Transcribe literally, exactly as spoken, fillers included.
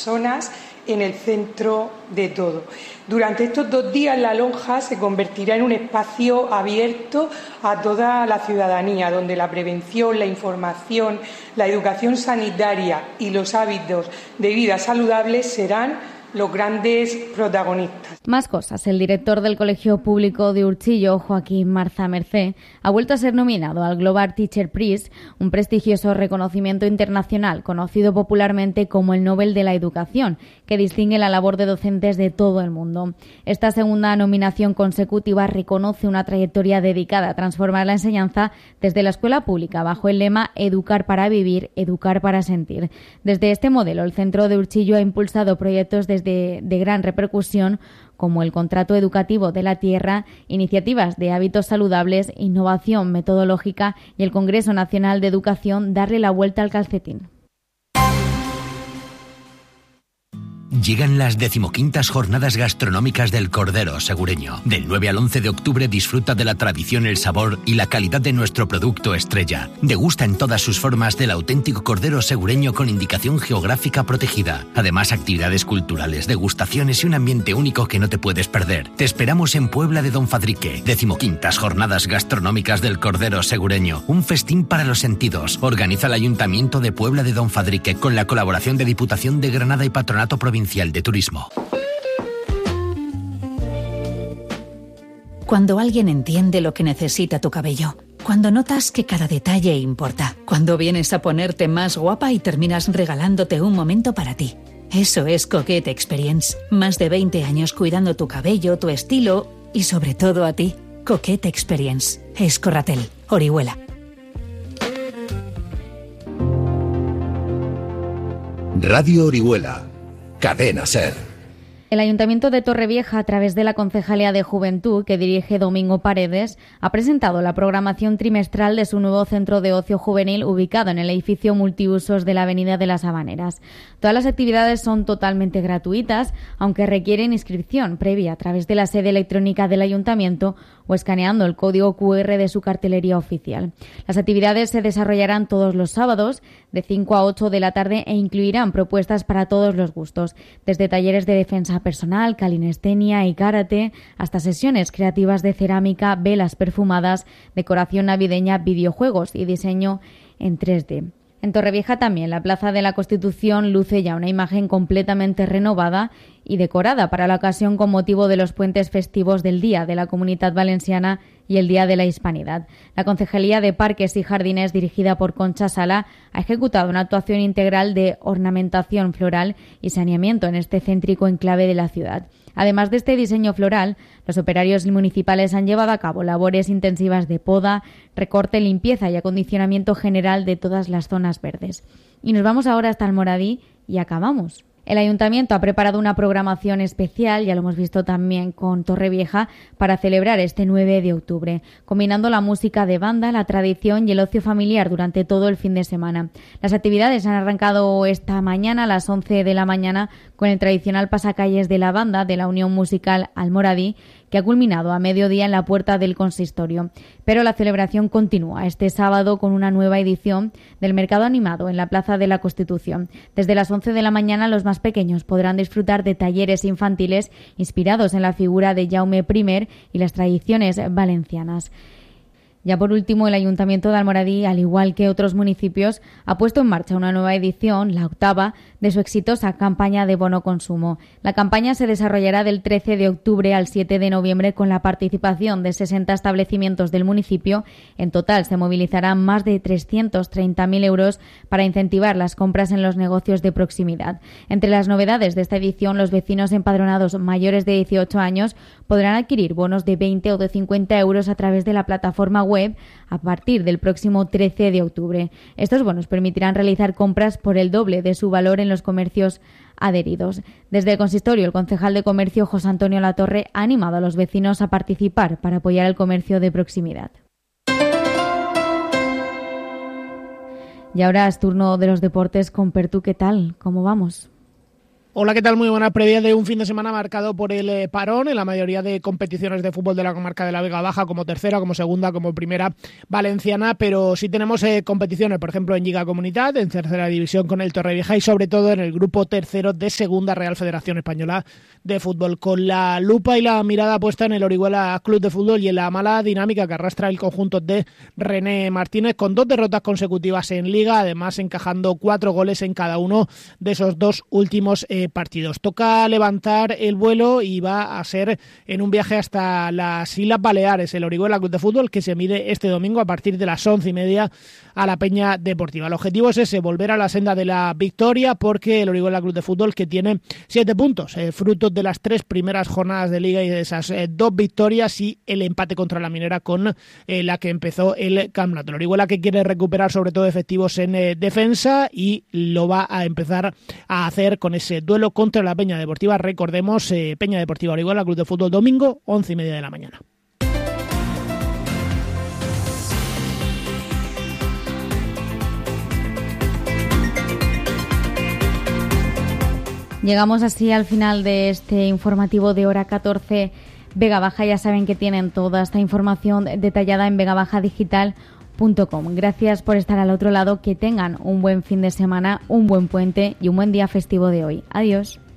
personas en el centro de todo. Durante estos dos días la lonja se convertirá en un espacio abierto a toda la ciudadanía, donde la prevención, la información, la educación sanitaria y los hábitos de vida saludables serán los grandes protagonistas. Más cosas. El director del Colegio Público de Urchillo, Joaquín Marza Mercé, ha vuelto a ser nominado al Global Teacher Prize, un prestigioso reconocimiento internacional conocido popularmente como el Nobel de la Educación, que distingue la labor de docentes de todo el mundo. Esta segunda nominación consecutiva reconoce una trayectoria dedicada a transformar la enseñanza desde la escuela pública bajo el lema Educar para vivir, educar para sentir. Desde este modelo, el Centro de Urchillo ha impulsado proyectos desde De, de gran repercusión como el Contrato Educativo de la Tierra, iniciativas de hábitos saludables, innovación metodológica y el Congreso Nacional de Educación Darle la Vuelta al Calcetín. Llegan las decimoquintas Jornadas Gastronómicas del Cordero Segureño. Del nueve al once de octubre disfruta de la tradición, el sabor y la calidad de nuestro producto estrella. Degusta en todas sus formas del auténtico Cordero Segureño con indicación geográfica protegida. Además, actividades culturales, degustaciones y un ambiente único que no te puedes perder. Te esperamos en Puebla de Don Fadrique. Decimoquintas Jornadas Gastronómicas del Cordero Segureño. Un festín para los sentidos. Organiza el Ayuntamiento de Puebla de Don Fadrique con la colaboración de Diputación de Granada y Patronato Provincial de Turismo. Cuando alguien entiende lo que necesita tu cabello, cuando notas que cada detalle importa, cuando vienes a ponerte más guapa y terminas regalándote un momento para ti. Eso es Coquette Experience. Más de veinte años cuidando tu cabello, tu estilo y sobre todo a ti. Coquette Experience. Escorratel, Orihuela. Radio Orihuela. Cadena SER. El Ayuntamiento de Torrevieja, a través de la Concejalía de Juventud, que dirige Domingo Paredes, ha presentado la programación trimestral de su nuevo centro de ocio juvenil ubicado en el edificio multiusos de la Avenida de las Habaneras. Todas las actividades son totalmente gratuitas, aunque requieren inscripción previa a través de la sede electrónica del Ayuntamiento o escaneando el código cu erre de su cartelería oficial. Las actividades se desarrollarán todos los sábados de cinco a ocho de la tarde e incluirán propuestas para todos los gustos, desde talleres de defensa personal, calinestenia y karate, hasta sesiones creativas de cerámica, velas perfumadas, decoración navideña, videojuegos y diseño en tres D. En Torrevieja también la Plaza de la Constitución luce ya una imagen completamente renovada y decorada para la ocasión con motivo de los puentes festivos del Día de la Comunidad Valenciana y el Día de la Hispanidad. La Concejalía de Parques y Jardines, dirigida por Concha Sala, ha ejecutado una actuación integral de ornamentación floral y saneamiento en este céntrico enclave de la ciudad. Además de este diseño floral, los operarios municipales han llevado a cabo labores intensivas de poda, recorte, limpieza y acondicionamiento general de todas las zonas verdes. Y nos vamos ahora hasta Almoradí y acabamos. El Ayuntamiento ha preparado una programación especial, ya lo hemos visto también con Torrevieja, para celebrar este nueve de octubre, combinando la música de banda, la tradición y el ocio familiar durante todo el fin de semana. Las actividades han arrancado esta mañana a las once de la mañana con el tradicional pasacalles de la banda de la Unión Musical Almoradí, que ha culminado a mediodía en la puerta del consistorio. Pero la celebración continúa este sábado con una nueva edición del Mercado Animado en la Plaza de la Constitución. Desde las once de la mañana los más pequeños podrán disfrutar de talleres infantiles inspirados en la figura de Jaume primero y las tradiciones valencianas. Ya por último, el Ayuntamiento de Almoradí, al igual que otros municipios, ha puesto en marcha una nueva edición, la octava, de su exitosa campaña de bono consumo. La campaña se desarrollará del trece de octubre al siete de noviembre con la participación de sesenta establecimientos del municipio. En total se movilizarán más de trescientos treinta mil euros para incentivar las compras en los negocios de proximidad. Entre las novedades de esta edición, los vecinos empadronados mayores de dieciocho años podrán adquirir bonos de veinte o de cincuenta euros a través de la plataforma web a partir del próximo trece de octubre. Estos bonos permitirán realizar compras por el doble de su valor en los comercios adheridos. Desde el consistorio, el concejal de comercio José Antonio Latorre ha animado a los vecinos a participar para apoyar el comercio de proximidad. Y ahora es turno de los deportes con Pertú. ¿Qué tal? ¿Cómo vamos? Hola, ¿qué tal? Muy buenas. Previa de un fin de semana marcado por el eh, parón en la mayoría de competiciones de fútbol de la comarca de la Vega Baja, como tercera, como segunda, como primera valenciana, pero sí tenemos eh, competiciones, por ejemplo, en Lliga Comunitat, en tercera división con el Torrevieja y sobre todo en el grupo tercero de segunda Real Federación Española de Fútbol, con la lupa y la mirada puesta en el Orihuela Club de Fútbol y en la mala dinámica que arrastra el conjunto de René Martínez, con dos derrotas consecutivas en Liga, además encajando cuatro goles en cada uno de esos dos últimos eh, partidos. Toca levantar el vuelo y va a ser en un viaje hasta las Islas Baleares, el Orihuela Club de Fútbol, que se mide este domingo a partir de las once y media a la Peña Deportiva. El objetivo es ese, volver a la senda de la victoria, porque el Orihuela Club de Fútbol, que tiene siete puntos, eh, fruto de las tres primeras jornadas de Liga y de esas eh, dos victorias y el empate contra la Minera con eh, la que empezó el campeonato. El Orihuela, que quiere recuperar sobre todo efectivos en eh, defensa, y lo va a empezar a hacer con ese duelo contra la Peña Deportiva. Recordemos, eh, Peña Deportiva Orihuela Club de Fútbol, domingo, once y media de la mañana. Llegamos así al final de este informativo de hora catorce Vega Baja. Ya saben que tienen toda esta información detallada en vega baja digital punto com. Gracias por estar al otro lado, que tengan un buen fin de semana, un buen puente y un buen día festivo de hoy. Adiós.